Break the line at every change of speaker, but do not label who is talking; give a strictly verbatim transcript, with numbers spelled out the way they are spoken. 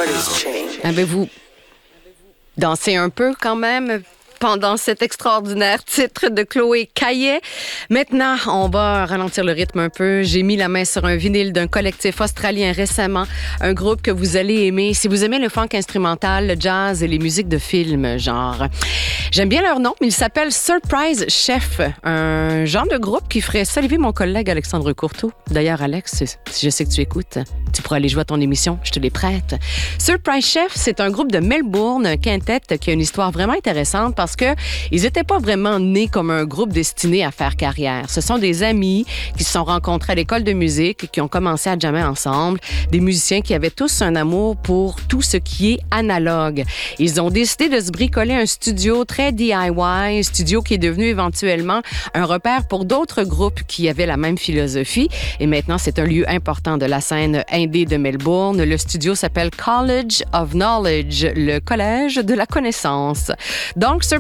Avez-vous dansé un peu quand même pendant cet extraordinaire titre de Chloé Caillet? Maintenant, on va ralentir le rythme un peu. J'ai mis la main sur un vinyle d'un collectif australien récemment, un groupe que vous allez aimer. Si vous aimez le funk instrumental, le jazz et les musiques de films, genre. J'aime bien leur nom, il s'appelle Surprise Chef, un genre de groupe qui ferait saliver mon collègue Alexandre Courteau. D'ailleurs, Alex, si je sais que tu écoutes, tu pourras aller jouer à ton émission, je te les prête. Surprise Chef, c'est un groupe de Melbourne, un quintet qui a une histoire vraiment intéressante parce que ils n'étaient pas vraiment nés comme un groupe destiné à faire carrière. Ce sont des amis qui se sont rencontrés à l'école de musique et qui ont commencé à jammer ensemble, des musiciens qui avaient tous un amour pour tout ce qui est analogue. Ils ont décidé de se bricoler un studio très D I Y, un studio qui est devenu éventuellement un repère pour d'autres groupes qui avaient la même philosophie. Et maintenant, c'est un lieu important de la scène indé de Melbourne. Le studio s'appelle College of Knowledge, le collège de la connaissance. Donc, Surprise